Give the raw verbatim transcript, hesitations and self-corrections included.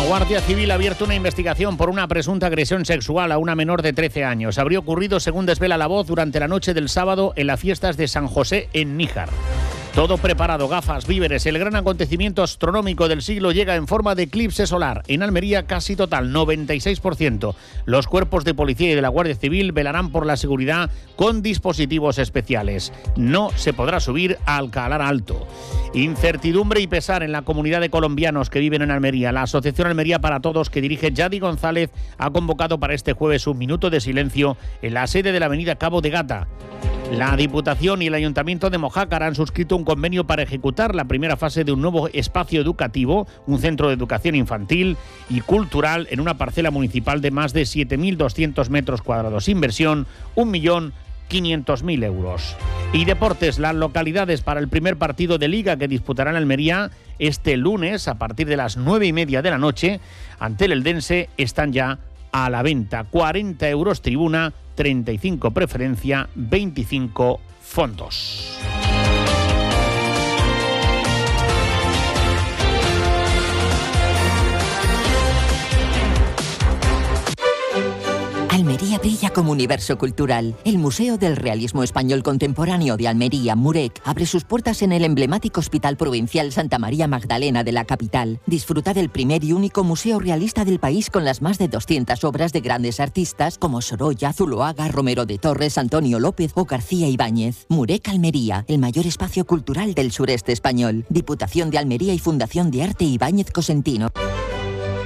Guardia Civil ha abierto una investigación por una presunta agresión sexual a una menor de trece años. Habría ocurrido, según desvela La Voz, durante la noche del sábado en las fiestas de San José en Níjar. Todo preparado, gafas, víveres. El gran acontecimiento astronómico del siglo llega en forma de eclipse solar. En Almería casi total, noventa y seis por ciento. Los cuerpos de policía y de la Guardia Civil velarán por la seguridad con dispositivos especiales. No se podrá subir a Alcalá Alto. Incertidumbre y pesar en la comunidad de colombianos que viven en Almería. La Asociación Almería para Todos, que dirige Yadi González, ha convocado para este jueves un minuto de silencio en la sede de la avenida Cabo de Gata. La Diputación y el Ayuntamiento de Mojácar han suscrito un convenio para ejecutar la primera fase de un nuevo espacio educativo, un centro de educación infantil y cultural en una parcela municipal de más de siete mil doscientos metros cuadrados. Inversión, un millón quinientos mil euros. Y deportes, las localidades para el primer partido de Liga que disputarán Almería este lunes a partir de las nueve y media de la noche ante el Eldense están ya a la venta. cuarenta euros tribuna, treinta y cinco preferencia, veinticinco fondos. Almería brilla como universo cultural. El Museo del Realismo Español Contemporáneo de Almería, MUREC, abre sus puertas en el emblemático Hospital Provincial Santa María Magdalena de la capital. Disfruta del primer y único museo realista del país con las más de doscientas obras de grandes artistas como Sorolla, Zuloaga, Romero de Torres, Antonio López o García Ibáñez. MUREC Almería, el mayor espacio cultural del sureste español. Diputación de Almería y Fundación de Arte Ibáñez Cosentino.